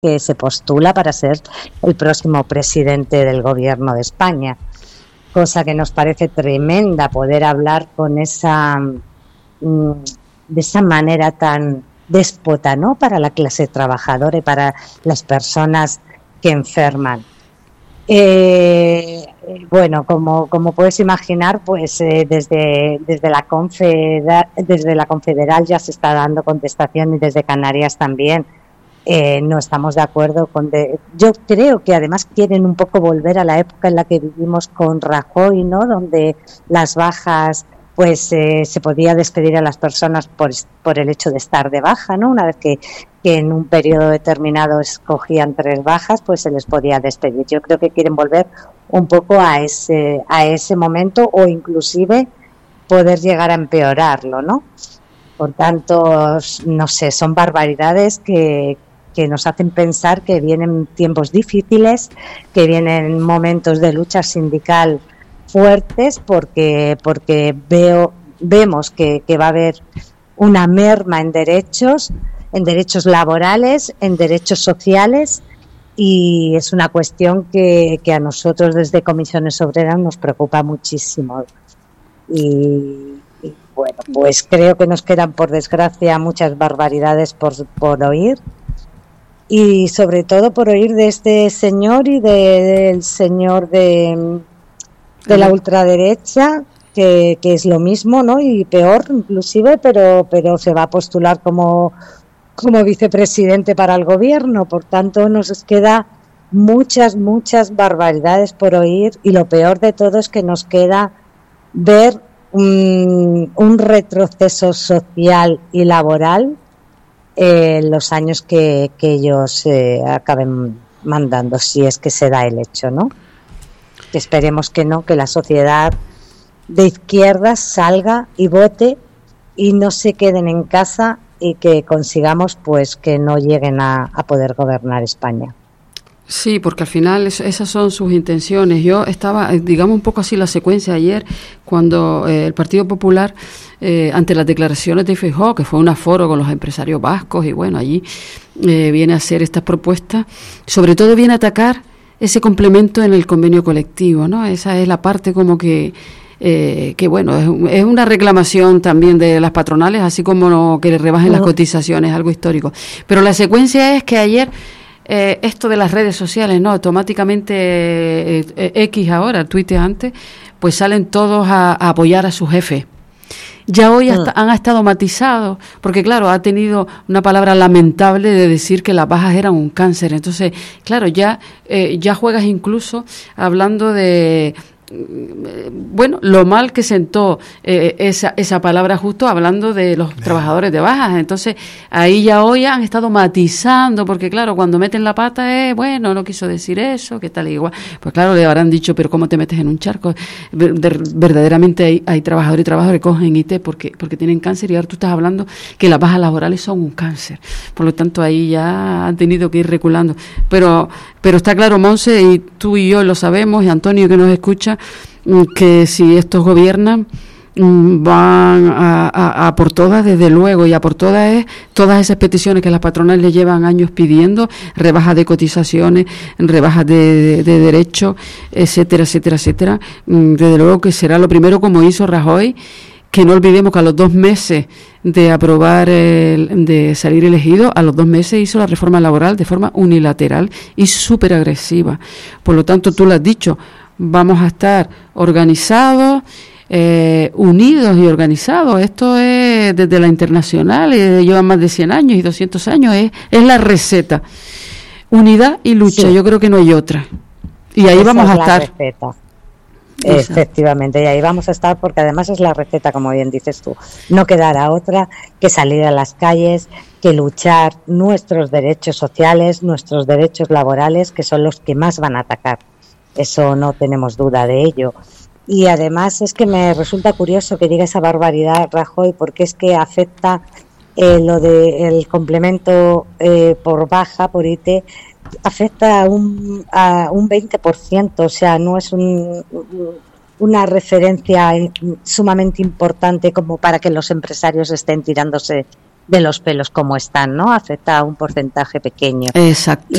que se postula para ser el próximo presidente del gobierno de España. Cosa que nos parece tremenda, poder hablar con de esa manera tan déspota, ¿no?, para la clase trabajadora y para las personas que enferman. Bueno, como puedes imaginar, pues desde la Confederal ya se está dando contestación, y desde Canarias también. No estamos de acuerdo yo creo que además quieren un poco volver a la época en la que vivimos con Rajoy, ¿no?, donde las bajas, pues se podía despedir a las personas por el hecho de estar de baja, ¿no? Una vez que en un periodo determinado escogían 3 bajas, pues se les podía despedir. Yo creo que quieren volver un poco a ese momento, o inclusive poder llegar a empeorarlo, ¿no? Por tanto, no sé, son barbaridades que nos hacen pensar que vienen tiempos difíciles, que vienen momentos de lucha sindical fuertes, porque vemos que va a haber una merma en derechos laborales, en derechos sociales, y es una cuestión que a nosotros desde Comisiones Obreras nos preocupa muchísimo. Y bueno, pues creo que nos quedan, por desgracia, muchas barbaridades por oír, y sobre todo por oír de este señor y del señor de la ultraderecha, que es lo mismo, ¿no?, y peor inclusive, pero se va a postular como vicepresidente para el gobierno. Por tanto, nos queda muchas barbaridades por oír, y lo peor de todo es que nos queda ver un retroceso social y laboral en los años que ellos acaben mandando, si es que se da el hecho, ¿no? Que esperemos que no, que la sociedad de izquierdas salga y vote y no se queden en casa, y que consigamos pues que no lleguen a poder gobernar España. Sí, porque al final esas son sus intenciones. Yo estaba, digamos, un poco así la secuencia ayer, cuando el Partido Popular, ante las declaraciones de Feijóo, que fue un aforo con los empresarios vascos, y bueno, allí viene a hacer estas propuestas, sobre todo viene a atacar ese complemento en el convenio colectivo, ¿no? Esa es la parte como que bueno, es una reclamación también de las patronales, así como que le rebajen las cotizaciones, algo histórico. Pero la secuencia es que ayer esto de las redes sociales, ¿no?, automáticamente X ahora, Twitter antes, pues salen todos a apoyar a su jefe. Ya hoy han estado matizados, porque claro, ha tenido una palabra lamentable de decir que las bajas eran un cáncer. Entonces, claro, ya juegas incluso hablando de bueno, lo mal que sentó esa palabra, justo hablando de los trabajadores de bajas. Entonces ahí ya hoy han estado matizando, porque claro, cuando meten la pata bueno, no quiso decir eso, que tal y igual. Pues claro, le habrán dicho, pero ¿cómo te metes en un charco? Verdaderamente hay trabajadores y trabajadoras que cogen IT porque tienen cáncer, y ahora tú estás hablando que las bajas laborales son un cáncer. Por lo tanto, ahí ya han tenido que ir reculando. Pero está claro, Monse, y tú y yo lo sabemos, y Antonio que nos escucha, que si estos gobiernan van a por todas, desde luego, y a por todas esas peticiones que las patronales le llevan años pidiendo, rebajas de cotizaciones, rebajas de derechos, etcétera, etcétera, etcétera. Desde luego que será lo primero, como hizo Rajoy, que no olvidemos que a los 2 meses de aprobar, de salir elegido, a los 2 meses hizo la reforma laboral de forma unilateral y súper agresiva. Por lo tanto, tú lo has dicho, vamos a estar organizados, unidos y organizados. Esto es desde la internacional, lleva más de 100 años y 200 años, es la receta. Unidad y lucha, sí. Yo creo que no hay otra. Y ahí vamos a estar. Receta. Efectivamente, y ahí vamos a estar, porque además es la receta, como bien dices tú. No quedará otra que salir a las calles, que luchar nuestros derechos sociales, nuestros derechos laborales, que son los que más van a atacar. Eso no tenemos duda de ello. Y además es que me resulta curioso que diga esa barbaridad Rajoy, porque es que afecta lo del complemento por baja, por IT, afecta a un 20%, o sea, no es una referencia sumamente importante como para que los empresarios estén tirándose de los pelos como están, ¿no? Afecta a un porcentaje pequeño. Exacto.